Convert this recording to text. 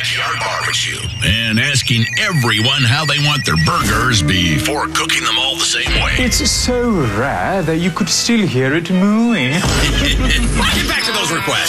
Backyard Barbecue and asking everyone how they want their burgers before cooking them all the same way. It's so rare that you could still hear it mooing. Get back to those requests.